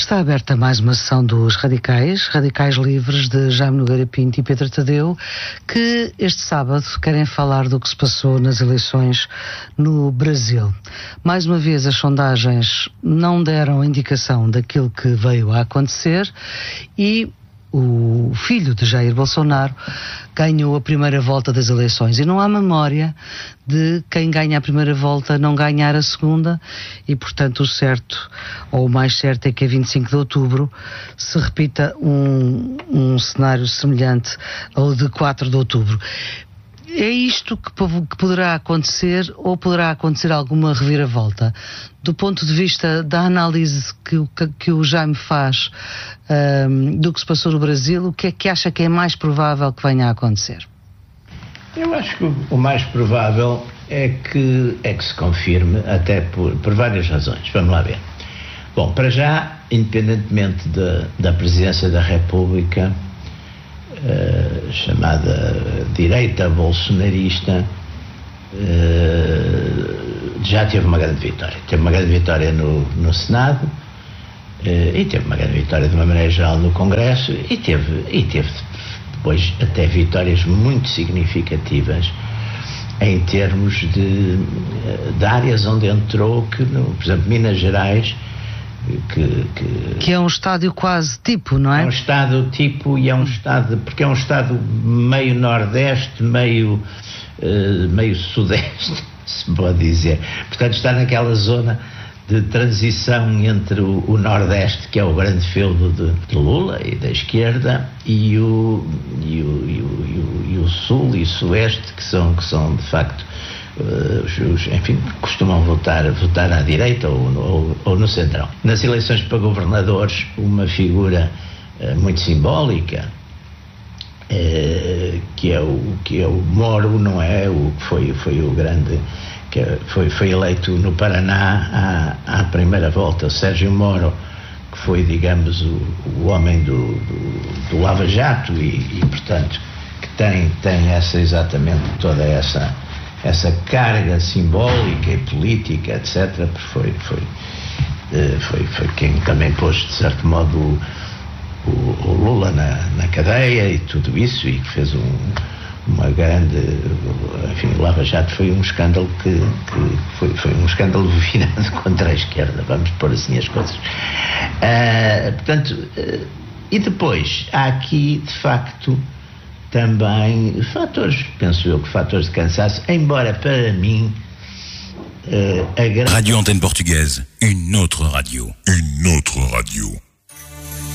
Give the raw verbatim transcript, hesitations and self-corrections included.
Está aberta mais uma sessão dos Radicais, Radicais Livres de Jaime Nogueira Pinto e Pedro Tadeu, que este sábado querem falar do que se passou nas eleições no Brasil. Mais uma vez as sondagens não deram indicação daquilo que veio a acontecer e o filho de Jair Bolsonaro ganhou a primeira volta das eleições e não há memória de quem ganha a primeira volta não ganhar a segunda e, portanto, o certo, ou o mais certo, é que a vinte e cinco de outubro se repita um, um cenário semelhante ao de quatro de outubro. É isto que, que poderá acontecer ou poderá acontecer alguma reviravolta? Do ponto de vista da análise que, que, que o Jaime faz um, do que se passou no Brasil, o que é que acha que é mais provável que venha a acontecer? Eu acho que o, o mais provável é que, é que se confirme, até por, por várias razões. Vamos lá ver. Bom, para já, independentemente de, da presidência da República, Uh, chamada direita bolsonarista, uh, já teve uma grande vitória. Teve uma grande vitória no, no Senado uh, e teve uma grande vitória de uma maneira geral no Congresso e teve, e teve depois até vitórias muito significativas em termos de, de áreas onde entrou, que, no, por exemplo, Minas Gerais, Que, que, que é um estádio quase tipo, não é? É um estado tipo e é um estado, porque é um estado meio nordeste, meio, uh, meio sudeste, se pode dizer. Portanto, está naquela zona de transição entre o, o nordeste, que é o grande feudo de, de Lula e da esquerda, e o, e o, e o, e o, e o sul e o sueste, que são, que são de facto Uh, os, os, enfim, costumam votar, votar à direita ou, ou, ou no centrão. Nas eleições para governadores, uma figura uh, muito simbólica, uh, que, é o, que é o Moro, não é? O que foi, foi o grande, que foi, foi eleito no Paraná à, à primeira volta, Sérgio Moro, que foi, digamos, o, o homem do, do, do Lava Jato e, e, portanto, que tem, tem essa, exatamente toda essa essa carga simbólica e política, etcétera, foi, foi, foi, foi quem também pôs, de certo modo, o, o, o Lula na, na cadeia e tudo isso, e que fez um, uma grande, enfim, o Lava Jato foi um escândalo que, que foi, foi um escândalo virado contra a esquerda, vamos pôr assim as coisas. Uh, portanto, uh, e depois, há aqui, de facto, também fatores, penso eu que fatores de cansaço, embora para mim uh, a grande... Radio Antenne Portugaise, une autre radio, une autre radio.